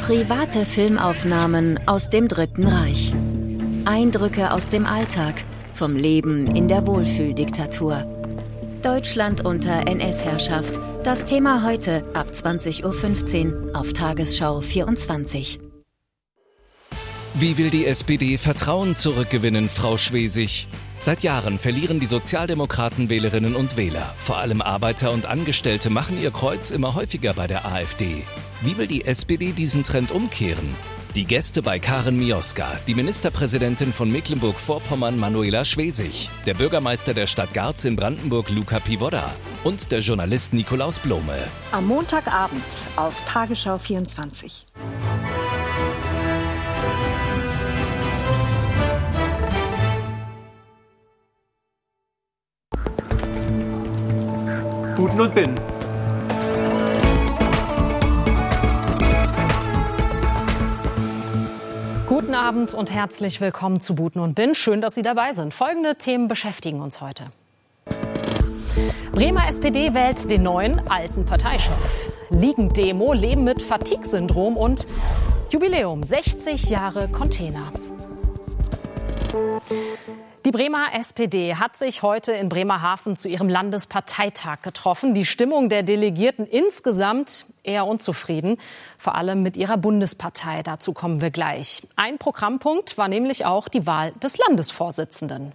Private Filmaufnahmen aus dem Dritten Reich. Eindrücke aus dem Alltag, vom Leben in der Wohlfühldiktatur. Deutschland unter NS-Herrschaft. Das Thema heute ab 20:15 Uhr auf Tagesschau 24. Wie will die SPD Vertrauen zurückgewinnen, Frau Schwesig? Seit Jahren verlieren die Sozialdemokraten Wählerinnen und Wähler. Vor allem Arbeiter und Angestellte machen ihr Kreuz immer häufiger bei der AfD. Wie will die SPD diesen Trend umkehren? Die Gäste bei Karin Mioska, die Ministerpräsidentin von Mecklenburg-Vorpommern Manuela Schwesig, der Bürgermeister der Stadt Garz in Brandenburg Luca Pivoda und der Journalist Nikolaus Blome. Am Montagabend auf Tagesschau 24. Buten und Binnen. Guten Abend und herzlich willkommen zu Buten und Bin. Schön, dass Sie dabei sind. Folgende Themen beschäftigen uns heute. Bremer SPD wählt den neuen alten Parteichef. Liegendemo, Leben mit Fatigue-Syndrom und Jubiläum 60 Jahre Container. Die Bremer SPD hat sich heute in Bremerhaven zu ihrem Landesparteitag getroffen. Die Stimmung der Delegierten insgesamt eher unzufrieden, vor allem mit ihrer Bundespartei. Dazu kommen wir gleich. Ein Programmpunkt war nämlich auch die Wahl des Landesvorsitzenden.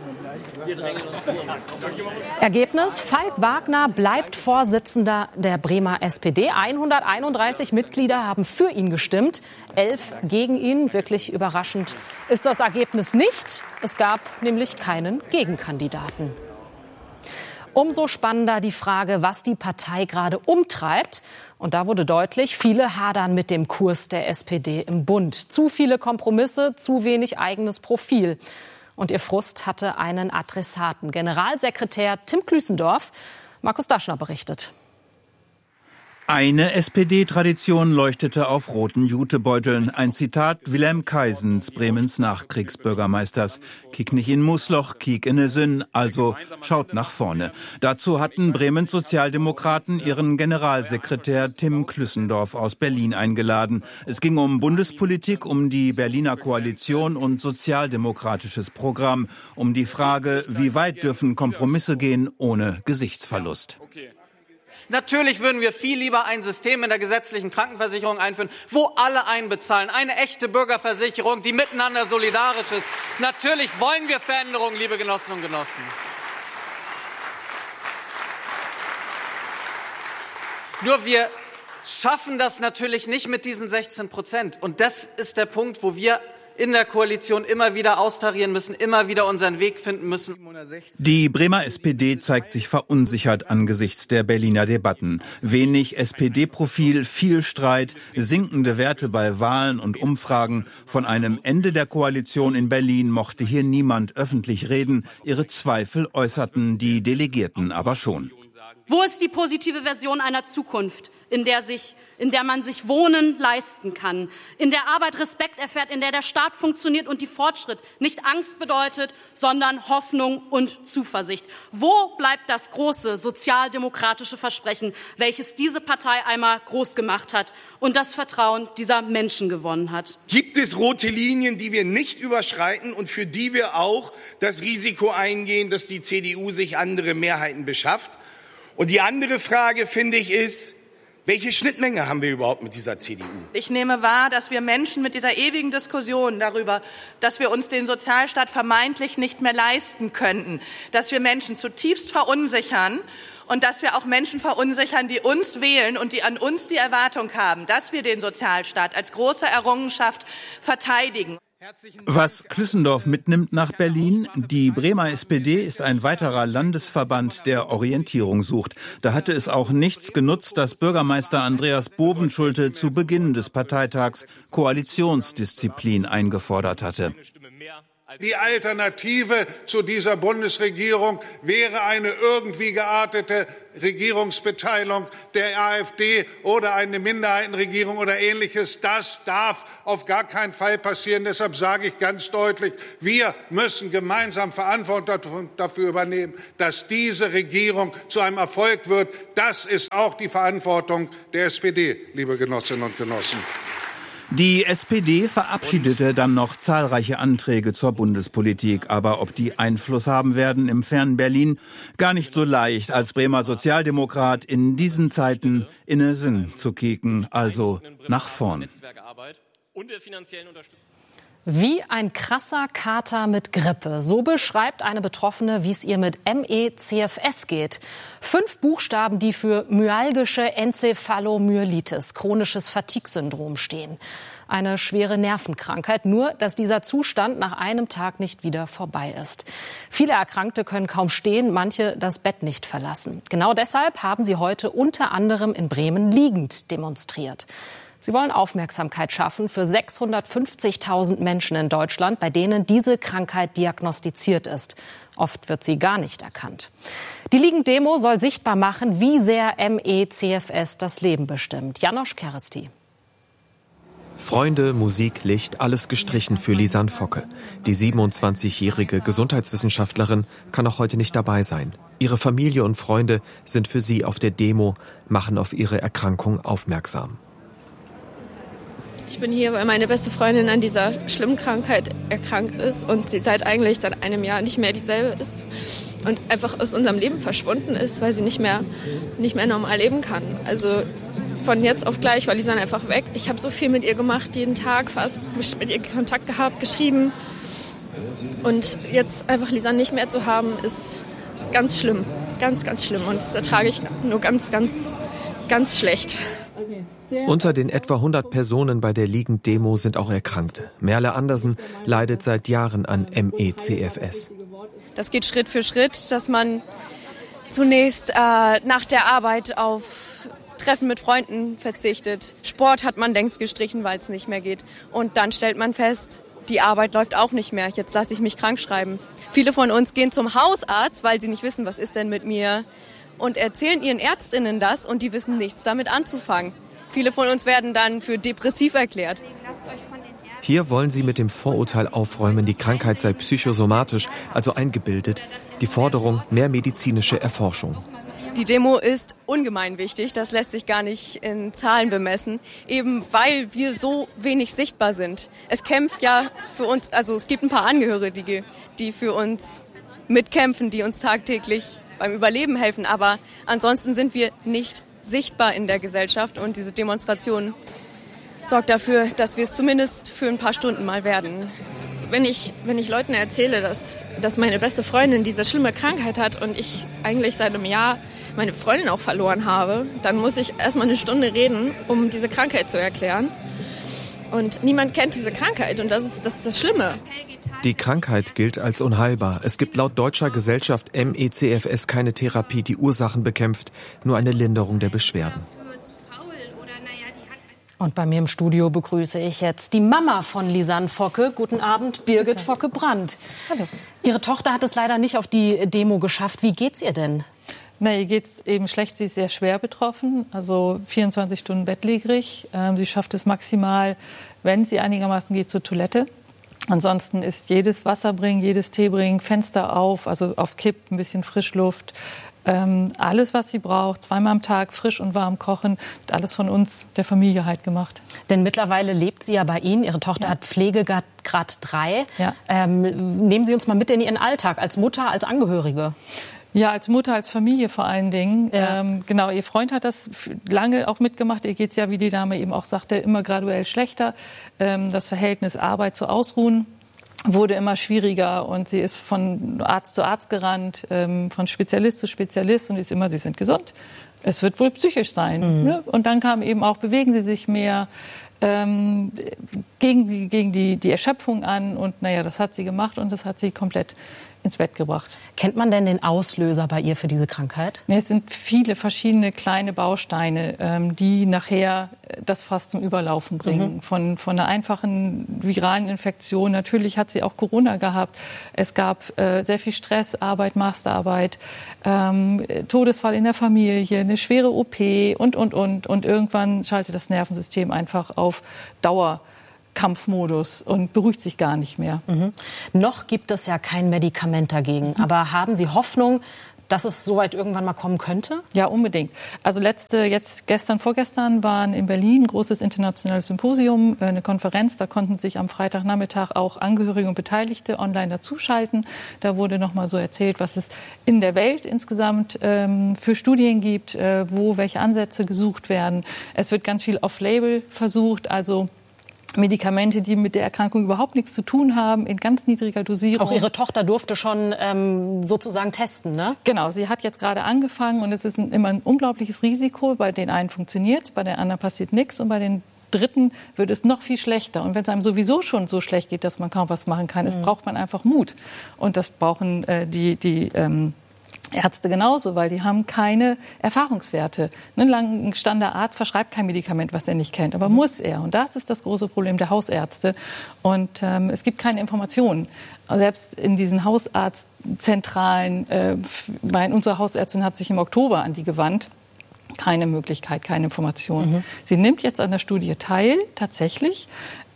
Ergebnis: Falk Wagner bleibt Vorsitzender der Bremer SPD. 131 Mitglieder haben für ihn gestimmt, 11 gegen ihn. Wirklich überraschend ist das Ergebnis nicht. Es gab nämlich keinen Gegenkandidaten. Umso spannender die Frage, was die Partei gerade umtreibt. Und da wurde deutlich, viele hadern mit dem Kurs der SPD im Bund. Zu viele Kompromisse, zu wenig eigenes Profil. Und ihr Frust hatte einen Adressaten. Generalsekretär Tim Klüssendorf. Markus Daschner berichtet. Eine SPD-Tradition leuchtete auf roten Jutebeuteln. Ein Zitat Wilhelm Kaisens, Bremens Nachkriegsbürgermeisters. Kiek nicht in Musloch, kiek in ne Sinn, also schaut nach vorne. Dazu hatten Bremens Sozialdemokraten ihren Generalsekretär Tim Klüssendorf aus Berlin eingeladen. Es ging um Bundespolitik, um die Berliner Koalition und sozialdemokratisches Programm. Um die Frage, wie weit dürfen Kompromisse gehen ohne Gesichtsverlust. Natürlich würden wir viel lieber ein System in der gesetzlichen Krankenversicherung einführen, wo alle einbezahlen. Eine echte Bürgerversicherung, die miteinander solidarisch ist. Natürlich wollen wir Veränderungen, liebe Genossinnen und Genossen. Nur wir schaffen das natürlich nicht mit diesen 16%. Und das ist der Punkt, wo wir in der Koalition immer wieder austarieren müssen, immer wieder unseren Weg finden müssen. Die Bremer SPD zeigt sich verunsichert angesichts der Berliner Debatten. Wenig SPD-Profil, viel Streit, sinkende Werte bei Wahlen und Umfragen. Von einem Ende der Koalition in Berlin mochte hier niemand öffentlich reden. Ihre Zweifel äußerten die Delegierten aber schon. Wo ist die positive Version einer Zukunft, in der man sich Wohnen leisten kann, in der Arbeit Respekt erfährt, in der der Staat funktioniert und die Fortschritt nicht Angst bedeutet, sondern Hoffnung und Zuversicht? Wo bleibt das große sozialdemokratische Versprechen, welches diese Partei einmal groß gemacht hat und das Vertrauen dieser Menschen gewonnen hat? Gibt es rote Linien, die wir nicht überschreiten und für die wir auch das Risiko eingehen, dass die CDU sich andere Mehrheiten beschafft? Und die andere Frage, finde ich, ist, welche Schnittmenge haben wir überhaupt mit dieser CDU? Ich nehme wahr, dass wir Menschen mit dieser ewigen Diskussion darüber, dass wir uns den Sozialstaat vermeintlich nicht mehr leisten könnten, dass wir Menschen zutiefst verunsichern und dass wir auch Menschen verunsichern, die uns wählen und die an uns die Erwartung haben, dass wir den Sozialstaat als große Errungenschaft verteidigen. Was Klüssendorf mitnimmt nach Berlin: Die Bremer SPD ist ein weiterer Landesverband, der Orientierung sucht. Da hatte es auch nichts genutzt, dass Bürgermeister Andreas Bovenschulte zu Beginn des Parteitags Koalitionsdisziplin eingefordert hatte. Die Alternative zu dieser Bundesregierung wäre eine irgendwie geartete Regierungsbeteiligung der AfD oder eine Minderheitenregierung oder Ähnliches. Das darf auf gar keinen Fall passieren. Deshalb sage ich ganz deutlich, wir müssen gemeinsam Verantwortung dafür übernehmen, dass diese Regierung zu einem Erfolg wird. Das ist auch die Verantwortung der SPD, liebe Genossinnen und Genossen. Die SPD verabschiedete dann noch zahlreiche Anträge zur Bundespolitik. Aber ob die Einfluss haben werden im fernen Berlin, gar nicht so leicht als Bremer Sozialdemokrat in diesen Zeiten in den Sinn zu kicken, also nach vorn. Wie ein krasser Kater mit Grippe. So beschreibt eine Betroffene, wie es ihr mit ME/CFS geht. 5 Buchstaben, die für myalgische Enzephalomyelitis, chronisches Fatigue-Syndrom stehen. Eine schwere Nervenkrankheit, nur dass dieser Zustand nach einem Tag nicht wieder vorbei ist. Viele Erkrankte können kaum stehen, manche das Bett nicht verlassen. Genau deshalb haben sie heute unter anderem in Bremen liegend demonstriert. Sie wollen Aufmerksamkeit schaffen für 650.000 Menschen in Deutschland, bei denen diese Krankheit diagnostiziert ist. Oft wird sie gar nicht erkannt. Die Liegend-Demo soll sichtbar machen, wie sehr ME/CFS das Leben bestimmt. Janosch Keresti. Freunde, Musik, Licht, alles gestrichen für Lisanne Focke. Die 27-jährige Gesundheitswissenschaftlerin kann auch heute nicht dabei sein. Ihre Familie und Freunde sind für sie auf der Demo, machen auf ihre Erkrankung aufmerksam. Ich bin hier, weil meine beste Freundin an dieser schlimmen Krankheit erkrankt ist und sie seit einem Jahr nicht mehr dieselbe ist und einfach aus unserem Leben verschwunden ist, weil sie nicht mehr normal leben kann. Also von jetzt auf gleich war Lisanne einfach weg. Ich habe so viel mit ihr gemacht, jeden Tag fast mit ihr Kontakt gehabt, geschrieben. Und jetzt einfach Lisanne nicht mehr zu haben, ist ganz schlimm. Ganz, ganz schlimm. Und das ertrage ich nur ganz, ganz, ganz schlecht. Unter den etwa 100 Personen bei der Liegend-Demo sind auch Erkrankte. Merle Andersen leidet seit Jahren an ME/CFS. Das geht Schritt für Schritt, dass man zunächst nach der Arbeit auf Treffen mit Freunden verzichtet. Sport hat man längst gestrichen, weil es nicht mehr geht. Und dann stellt man fest, die Arbeit läuft auch nicht mehr. Jetzt lasse ich mich krank schreiben. Viele von uns gehen zum Hausarzt, weil sie nicht wissen, was ist denn mit mir, und erzählen ihren Ärztinnen das und die wissen nichts damit anzufangen. Viele von uns werden dann für depressiv erklärt. Hier wollen sie mit dem Vorurteil aufräumen, die Krankheit sei psychosomatisch, also eingebildet. Die Forderung, mehr medizinische Erforschung. Die Demo ist ungemein wichtig, das lässt sich gar nicht in Zahlen bemessen, eben weil wir so wenig sichtbar sind. Es kämpft ja für uns, also es gibt ein paar Angehörige, die für uns mitkämpfen, die uns tagtäglich beim Überleben helfen, aber ansonsten sind wir nicht sichtbar in der Gesellschaft und diese Demonstration sorgt dafür, dass wir es zumindest für ein paar Stunden mal werden. Wenn ich Leuten erzähle, dass meine beste Freundin diese schlimme Krankheit hat und ich eigentlich seit einem Jahr meine Freundin auch verloren habe, dann muss ich erstmal eine Stunde reden, um diese Krankheit zu erklären. Und niemand kennt diese Krankheit und das ist das Schlimme. Die Krankheit gilt als unheilbar. Es gibt laut deutscher Gesellschaft ME/CFS keine Therapie, die Ursachen bekämpft, nur eine Linderung der Beschwerden. Und bei mir im Studio begrüße ich jetzt die Mama von Lisanne Focke. Guten Abend, Birgit Focke-Brandt. Hallo. Ihre Tochter hat es leider nicht auf die Demo geschafft. Wie geht's ihr denn? Na, ihr geht's eben schlecht. Sie ist sehr schwer betroffen, also 24 Stunden bettlägerig. Sie schafft es maximal, wenn sie einigermaßen geht, zur Toilette. Ansonsten ist jedes Wasser bringen, jedes Tee bringen, Fenster auf, also auf Kipp, ein bisschen Frischluft. Alles, was sie braucht, 2-mal am Tag frisch und warm kochen, wird alles von uns, der Familie, halt gemacht. Denn mittlerweile lebt sie ja bei Ihnen. Ihre Tochter hat Pflegegrad 3. Ja. Nehmen Sie uns mal mit in Ihren Alltag, als Mutter, als Angehörige. Ja, als Mutter, als Familie vor allen Dingen. Ja. Genau, ihr Freund hat das lange auch mitgemacht. Ihr geht's ja, wie die Dame eben auch sagte, immer graduell schlechter. Das Verhältnis Arbeit zu Ausruhen wurde immer schwieriger und sie ist von Arzt zu Arzt gerannt, von Spezialist zu Spezialist und ist immer, Sie sind gesund. Es wird wohl psychisch sein. Mhm. Ne? Und dann kam eben auch, bewegen Sie sich mehr, gegen die Erschöpfung an und naja, das hat sie gemacht und das hat sie komplett ins Bett gebracht. Kennt man denn den Auslöser bei ihr für diese Krankheit? Ja, es sind viele verschiedene kleine Bausteine, die nachher das Fass zum Überlaufen bringen. Von einer einfachen viralen Infektion. Natürlich hat sie auch Corona gehabt. Es gab sehr viel Stress, Arbeit, Masterarbeit, Todesfall in der Familie, eine schwere OP und. Und irgendwann schaltet das Nervensystem einfach auf Dauerkampfmodus und beruhigt sich gar nicht mehr. Noch gibt es ja kein Medikament dagegen. Aber haben Sie Hoffnung, dass es so weit irgendwann mal kommen könnte? Ja, unbedingt. Also vorgestern waren in Berlin ein großes internationales Symposium, eine Konferenz. Da konnten sich am Freitagnachmittag auch Angehörige und Beteiligte online dazuschalten. Da wurde nochmal so erzählt, was es in der Welt insgesamt für Studien gibt, wo welche Ansätze gesucht werden. Es wird ganz viel off-label versucht, also Medikamente, die mit der Erkrankung überhaupt nichts zu tun haben, in ganz niedriger Dosierung. Auch Ihre Tochter durfte schon sozusagen testen, ne? Genau, sie hat jetzt gerade angefangen und es ist immer ein unglaubliches Risiko. Bei den einen funktioniert es, bei den anderen passiert nichts und bei den Dritten wird es noch viel schlechter. Und wenn es einem sowieso schon so schlecht geht, dass man kaum was machen kann, braucht man einfach Mut. Und das brauchen die Ärzte genauso, weil die haben keine Erfahrungswerte. Ein langgestandener Arzt verschreibt kein Medikament, was er nicht kennt, aber muss er. Und das ist das große Problem der Hausärzte. Und es gibt keine Informationen. Selbst in diesen Hausarztzentralen, unsere Hausärztin hat sich im Oktober an die gewandt. Keine Möglichkeit, keine Information. Sie nimmt jetzt an der Studie teil, tatsächlich.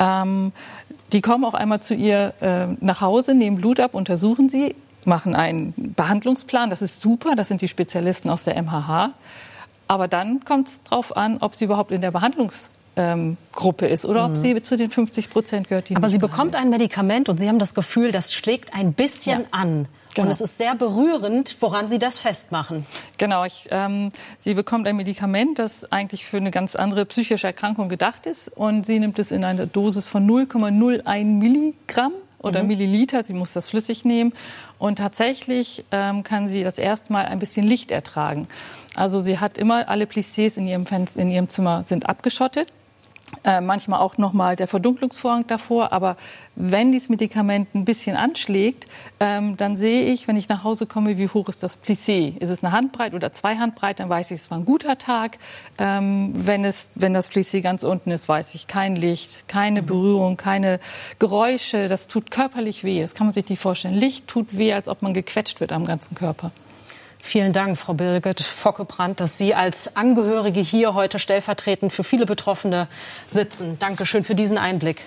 Die kommen auch einmal zu ihr nach Hause, nehmen Blut ab, untersuchen sie, machen einen Behandlungsplan. Das ist super, das sind die Spezialisten aus der MHH. Aber dann kommt es darauf an, ob sie überhaupt in der Behandlungsgruppe ist oder ob sie zu den 50% gehört, die Aber nicht sie bekommt ein Medikament und Sie haben das Gefühl, das schlägt ein bisschen an. Genau. Und es ist sehr berührend, woran Sie das festmachen. Genau, sie bekommt ein Medikament, das eigentlich für eine ganz andere psychische Erkrankung gedacht ist. Und sie nimmt es in einer Dosis von 0,01 Milligramm oder Milliliter. Sie muss das flüssig nehmen. Und tatsächlich kann sie das erste Mal ein bisschen Licht ertragen. Also sie hat immer, alle Plissés in ihrem Zimmer sind abgeschottet. Manchmal auch nochmal der Verdunklungsvorhang davor. Aber wenn dieses Medikament ein bisschen anschlägt, dann sehe ich, wenn ich nach Hause komme, wie hoch ist das Plissé. Ist es eine Handbreit oder 2 Handbreit, dann weiß ich, es war ein guter Tag. Wenn das Plissé ganz unten ist, weiß ich, kein Licht, keine Berührung, keine Geräusche. Das tut körperlich weh. Das kann man sich nicht vorstellen. Licht tut weh, als ob man gequetscht wird am ganzen Körper. Vielen Dank, Frau Birgit Focke-Brandt, dass Sie als Angehörige hier heute stellvertretend für viele Betroffene sitzen. Dankeschön für diesen Einblick.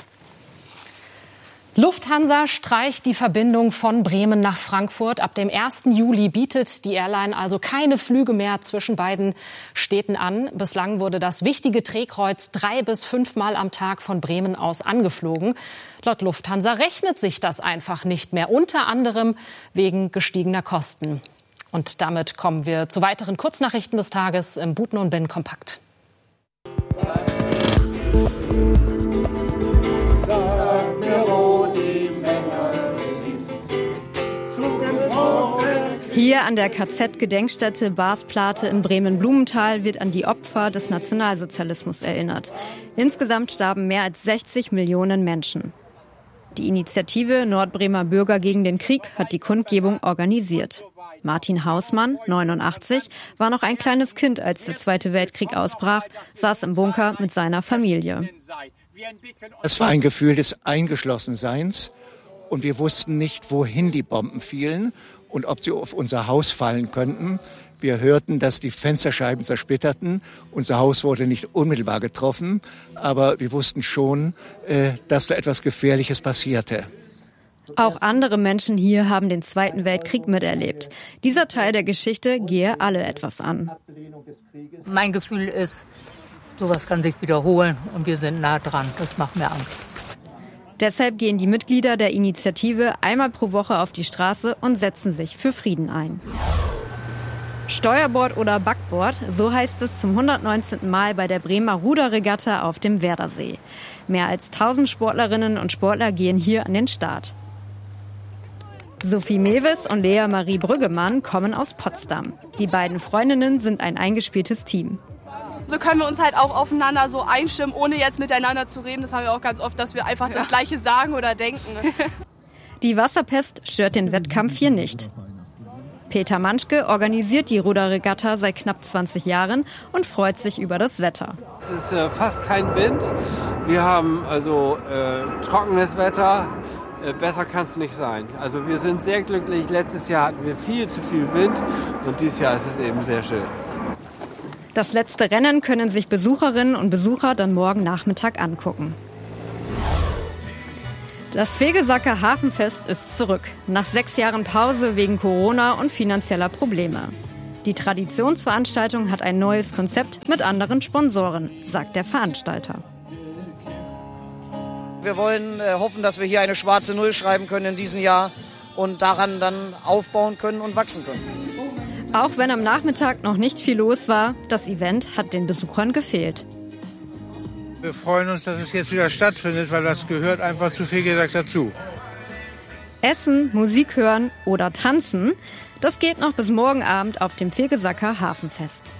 Lufthansa streicht die Verbindung von Bremen nach Frankfurt. Ab dem 1. Juli bietet die Airline also keine Flüge mehr zwischen beiden Städten an. Bislang wurde das wichtige Drehkreuz 3 bis 5 Mal am Tag von Bremen aus angeflogen. Laut Lufthansa rechnet sich das einfach nicht mehr, unter anderem wegen gestiegener Kosten. Und damit kommen wir zu weiteren Kurznachrichten des Tages im Buten und Bin kompakt. Hier an der KZ-Gedenkstätte Baarsplate in Bremen-Blumenthal wird an die Opfer des Nationalsozialismus erinnert. Insgesamt starben mehr als 60 Millionen Menschen. Die Initiative Nordbremer Bürger gegen den Krieg hat die Kundgebung organisiert. Martin Hausmann, 89, war noch ein kleines Kind, als der Zweite Weltkrieg ausbrach, saß im Bunker mit seiner Familie. Es war ein Gefühl des Eingeschlossenseins und wir wussten nicht, wohin die Bomben fielen und ob sie auf unser Haus fallen könnten. Wir hörten, dass die Fensterscheiben zersplitterten. Unser Haus wurde nicht unmittelbar getroffen, aber wir wussten schon, dass da etwas Gefährliches passierte. Auch andere Menschen hier haben den Zweiten Weltkrieg miterlebt. Dieser Teil der Geschichte gehe alle etwas an. Mein Gefühl ist, sowas kann sich wiederholen und wir sind nah dran. Das macht mir Angst. Deshalb gehen die Mitglieder der Initiative einmal pro Woche auf die Straße und setzen sich für Frieden ein. Steuerbord oder Backbord, so heißt es zum 119. Mal bei der Bremer Ruderregatta auf dem Werdersee. Mehr als 1000 Sportlerinnen und Sportler gehen hier an den Start. Sophie Mewes und Lea Marie Brüggemann kommen aus Potsdam. Die beiden Freundinnen sind ein eingespieltes Team. So können wir uns halt auch aufeinander so einstimmen, ohne jetzt miteinander zu reden. Das haben wir auch ganz oft, dass wir einfach das Gleiche sagen oder denken. Die Wasserpest stört den Wettkampf hier nicht. Peter Manschke organisiert die Ruderregatta seit knapp 20 Jahren und freut sich über das Wetter. Es ist fast kein Wind. Wir haben also trockenes Wetter. Besser kann es nicht sein. Also wir sind sehr glücklich. Letztes Jahr hatten wir viel zu viel Wind und dieses Jahr ist es eben sehr schön. Das letzte Rennen können sich Besucherinnen und Besucher dann morgen Nachmittag angucken. Das Vegesacker Hafenfest ist zurück. Nach 6 Jahren Pause wegen Corona und finanzieller Probleme. Die Traditionsveranstaltung hat ein neues Konzept mit anderen Sponsoren, sagt der Veranstalter. Wir wollen hoffen, dass wir hier eine schwarze Null schreiben können in diesem Jahr und daran dann aufbauen können und wachsen können. Auch wenn am Nachmittag noch nicht viel los war, das Event hat den Besuchern gefehlt. Wir freuen uns, dass es jetzt wieder stattfindet, weil das gehört einfach zu Vegesack dazu. Essen, Musik hören oder tanzen, das geht noch bis morgen Abend auf dem Vegesacker Hafenfest.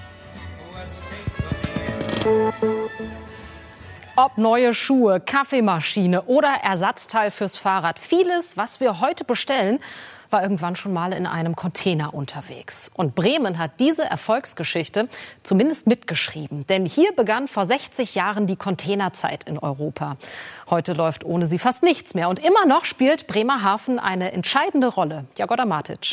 Ob neue Schuhe, Kaffeemaschine oder Ersatzteil fürs Fahrrad, vieles, was wir heute bestellen, war irgendwann schon mal in einem Container unterwegs. Und Bremen hat diese Erfolgsgeschichte zumindest mitgeschrieben. Denn hier begann vor 60 Jahren die Containerzeit in Europa. Heute läuft ohne sie fast nichts mehr. Und immer noch spielt Bremerhaven eine entscheidende Rolle. Jagoda Matic.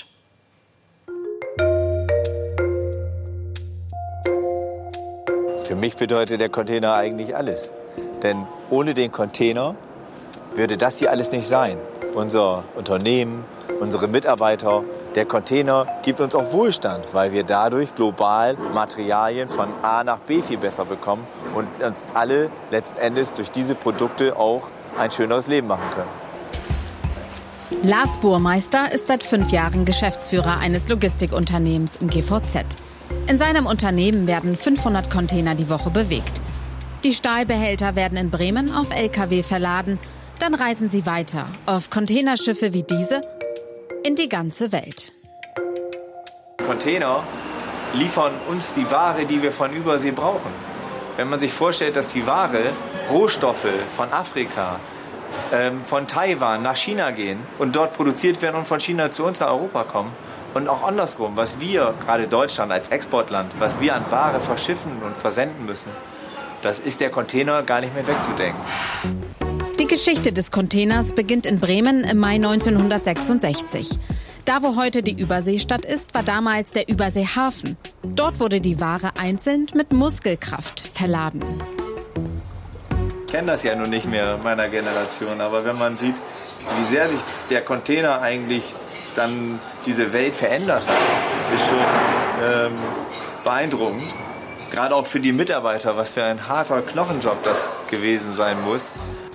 Für mich bedeutet der Container eigentlich alles. Denn ohne den Container würde das hier alles nicht sein. Unser Unternehmen, unsere Mitarbeiter, der Container gibt uns auch Wohlstand, weil wir dadurch global Materialien von A nach B viel besser bekommen und uns alle letzten Endes durch diese Produkte auch ein schöneres Leben machen können. Lars Burmeister ist seit 5 Jahren Geschäftsführer eines Logistikunternehmens im GVZ. In seinem Unternehmen werden 500 Container die Woche bewegt. Die Stahlbehälter werden in Bremen auf Lkw verladen. Dann reisen sie weiter auf Containerschiffe wie diese in die ganze Welt. Container liefern uns die Ware, die wir von Übersee brauchen. Wenn man sich vorstellt, dass die Ware, Rohstoffe von Afrika, von Taiwan nach China gehen und dort produziert werden und von China zu uns nach Europa kommen und auch andersrum, was wir, gerade Deutschland als Exportland, was wir an Ware verschiffen und versenden müssen, das ist der Container gar nicht mehr wegzudenken. Die Geschichte des Containers beginnt in Bremen im Mai 1966. Da, wo heute die Überseestadt ist, war damals der Überseehafen. Dort wurde die Ware einzeln mit Muskelkraft verladen. Ich kenne das ja nun nicht mehr meiner Generation, aber wenn man sieht, wie sehr sich der Container eigentlich dann diese Welt verändert hat, ist schon beeindruckend. Gerade auch für die Mitarbeiter, was für ein harter Knochenjob das gewesen sein muss.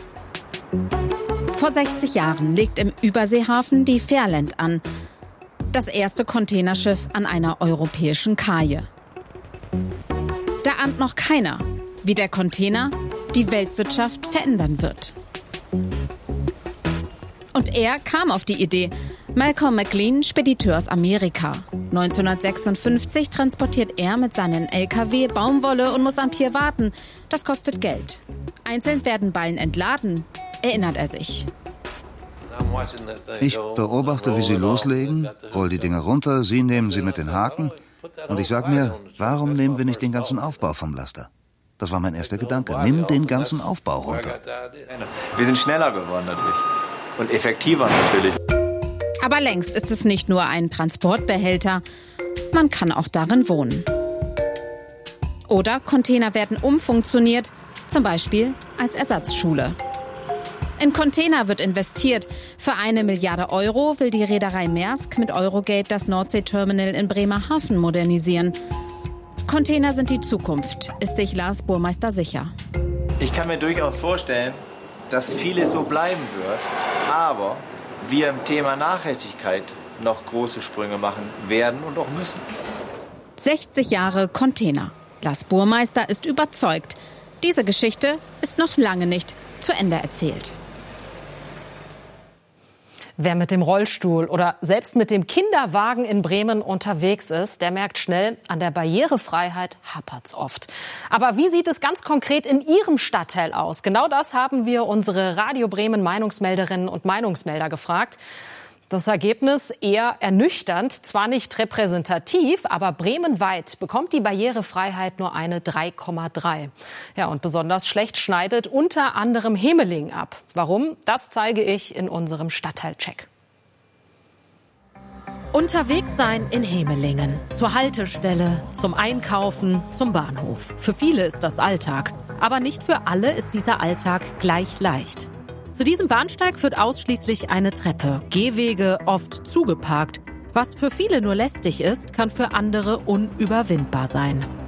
Vor 60 Jahren legt im Überseehafen die Fairland an. Das erste Containerschiff an einer europäischen Kaje. Da ahnt noch keiner, wie der Container die Weltwirtschaft verändern wird. Und er kam auf die Idee. Malcolm McLean, Spediteur aus Amerika. 1956 transportiert er mit seinen LKW Baumwolle und muss am Pier warten. Das kostet Geld. Einzeln werden Ballen entladen, erinnert er sich. Ich beobachte, wie sie loslegen, roll die Dinger runter, sie nehmen sie mit den Haken und ich sage mir, warum nehmen wir nicht den ganzen Aufbau vom Laster? Das war mein erster Gedanke. Nimm den ganzen Aufbau runter. Wir sind schneller geworden dadurch und effektiver natürlich. Aber längst ist es nicht nur ein Transportbehälter. Man kann auch darin wohnen. Oder Container werden umfunktioniert, zum Beispiel als Ersatzschule. In Container wird investiert. Für 1 Milliarde Euro will die Reederei Maersk mit Eurogate das Nordseeterminal in Bremerhaven modernisieren. Container sind die Zukunft, ist sich Lars Burmeister sicher. Ich kann mir durchaus vorstellen, dass vieles so bleiben wird, aber wir im Thema Nachhaltigkeit noch große Sprünge machen werden und auch müssen. 60 Jahre Container. Lars Burmeister ist überzeugt, diese Geschichte ist noch lange nicht zu Ende erzählt. Wer mit dem Rollstuhl oder selbst mit dem Kinderwagen in Bremen unterwegs ist, der merkt schnell, an der Barrierefreiheit hapert's oft. Aber wie sieht es ganz konkret in Ihrem Stadtteil aus? Genau das haben wir unsere Radio Bremen Meinungsmelderinnen und Meinungsmelder gefragt. Das Ergebnis eher ernüchternd, zwar nicht repräsentativ, aber bremenweit bekommt die Barrierefreiheit nur eine 3,3. Ja, und besonders schlecht schneidet unter anderem Hemeling ab. Warum? Das zeige ich in unserem Stadtteilcheck. Unterwegs sein in Hemelingen. Zur Haltestelle, zum Einkaufen, zum Bahnhof. Für viele ist das Alltag. Aber nicht für alle ist dieser Alltag gleich leicht. Zu diesem Bahnsteig führt ausschließlich eine Treppe, Gehwege oft zugeparkt. Was für viele nur lästig ist, kann für andere unüberwindbar sein.